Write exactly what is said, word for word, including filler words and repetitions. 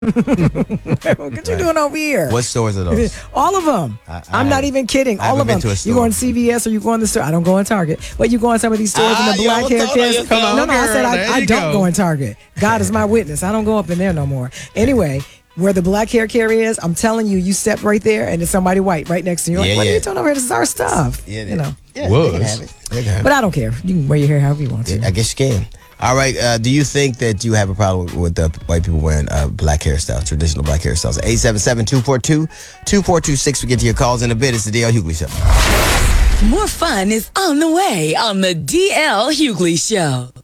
What you doing over here? What stores are those? All of them. I, I I'm not even kidding. I All of been them. to a store. You go in C V S or you go in the store. I don't go in Target, but you go in some of these stores Ah, in the yo, black hair hold on, kids. come on, No, no, I said girl, I, there I you don't go. go in Target. God is my witness. I don't go up in there no more. Anyway. Where the black hair care is, I'm telling you, you step right there and there's somebody white right next to you. You're Yeah, like, what yeah. are you doing over here? This is our stuff. Yeah, you know. Yeah, Was. they can have it. They can have it. But I don't care. You can wear your hair however you want to. I guess you can. All right. Uh, do you think that you have a problem with, with the white people wearing uh, black hairstyles, traditional black hairstyles? eight seven seven, two four two, two four two six. We get to your calls in a bit. It's the D L Hughley Show. More fun is on the way on the D L Hughley Show.